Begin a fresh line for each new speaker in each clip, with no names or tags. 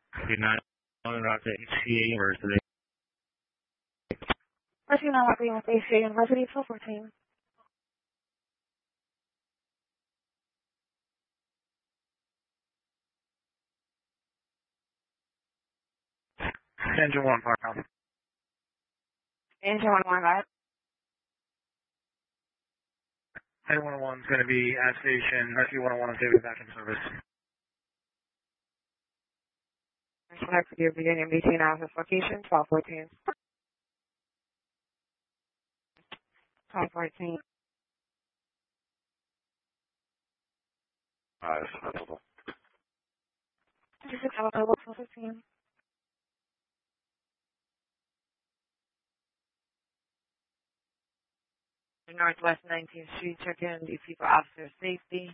Good night. On route to HCA University.
Rescue 913 with HCA University, 1214.
Engine 1, Park.
Engine 115.
Engine 101 is going to be at station. Rescue 101 is going to be back in service.
Select your beginning between office location, 1214. 1214.
It's available.
26 available, 1215. Northwest 19th Street, check-in, DC for officer safety.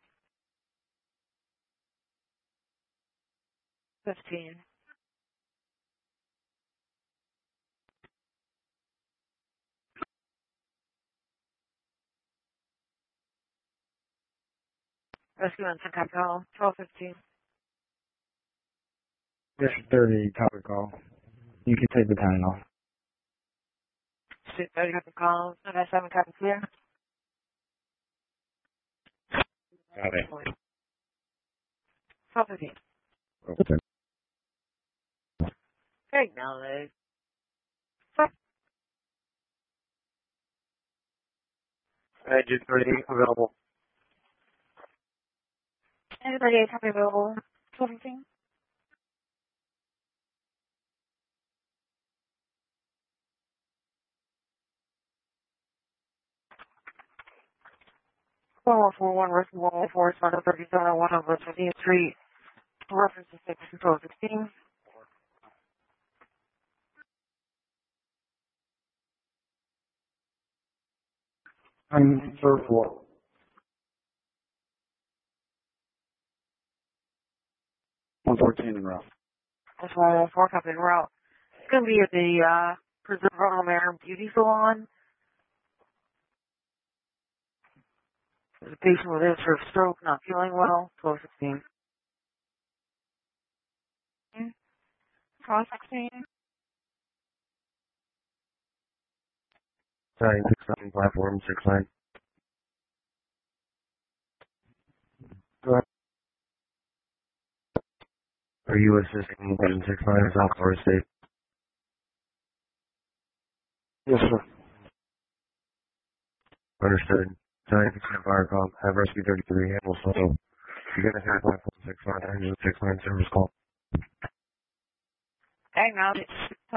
15. Rescue on Topic Call, 1215.
This is 30, topic call. You can take the time off.
Street 30 Topic Call, 7 Topic Clear.
Got it.
1215.
Okay.
Acknowledge.
Engine 30, available.
Anybody topic available, 1215. One one four one Rescue 114, Sparta 37, 1 over 20th Street. Reference to 6 control 16.
I'm third floor. 114 in route.
That's 114 copy en route. It's going to be at the Preserve Home Air Beauty Salon. There's a patient with history of stroke, not feeling well, 1216. 1216.
967 platform 69. Go ahead. Are you assisting 769 South Florida State? Yes, sir. Understood. 969 fire call. Have rescue 33 handle so you're going to have platform 69 engine 69 service call.
Acknowledge.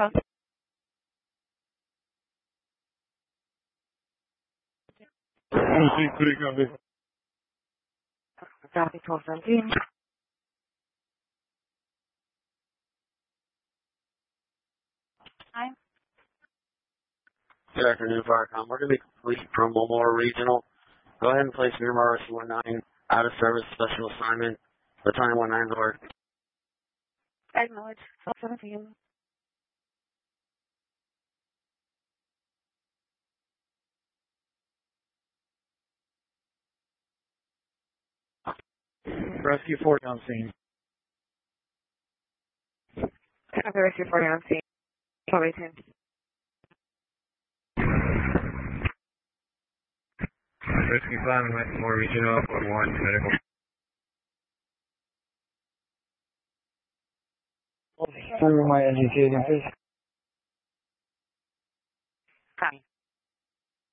Copy 1217. Hi.
Good afternoon, Firecom. We're going to be complete from Memorial Regional. Go ahead and place Miramar RC-19 out of service special assignment. Battalion 19 Lord.
Acknowledge. 1217.
Rescue 40 on scene.
Copy Rescue 40 on scene. 1218.
Rescue 5 and West More Regional for 1 medical. Through my education, please.
Copy.